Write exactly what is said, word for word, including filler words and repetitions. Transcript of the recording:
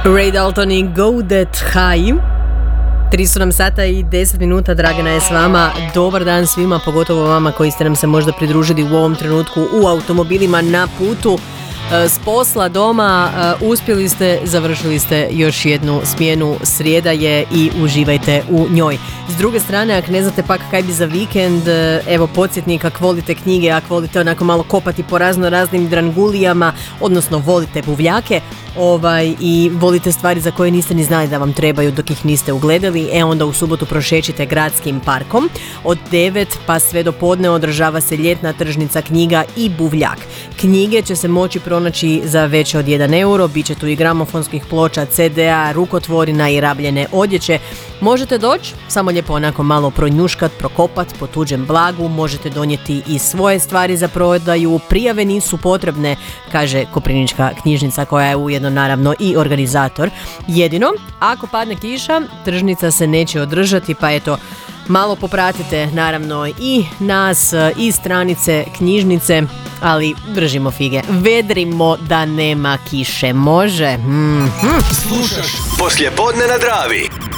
Ray Dalton i Go That High. Tri su nam sata i deset minuta, Dragana je s vama. Dobar dan svima, pogotovo vama koji ste nam se možda pridružili u ovom trenutku u automobilima, na putu, s posla, doma. Uspjeli ste, završili ste još jednu smjenu, srijeda je i uživajte u njoj. S druge strane, ako ne znate pak kaj bi za vikend, evo podsjetnik, ako volite knjige, ako volite onako malo kopati po razno raznim drangulijama, odnosno volite buvljake, ovaj, i volite stvari za koje niste ni znali da vam trebaju dok ih niste ugledali, e onda u subotu prošećite gradskim parkom. Od devet pa sve do podne održava se ljetna tržnica knjiga i buvljak. Knjige će se moći pronaći za veće od jedan euro, bit će tu i gramofonskih ploča, ce de a, rukotvorina i rabljene odjeće. Možete doći, samo lijepo onako malo pronjuškat, prokopat po tuđem blagu, možete donijeti i svoje stvari za prodaju, prijave nisu potrebne, kaže Koprivnička knjižnica koja je ujedno naravno i organizator. Jedino, ako padne kiša, tržnica se neće održati, pa eto, malo popratite naravno i nas i stranice knjižnice, ali držimo fige. Vedrimo da nema kiše, može? Mm-hmm. Slušaš Poslijepodne na Dravi.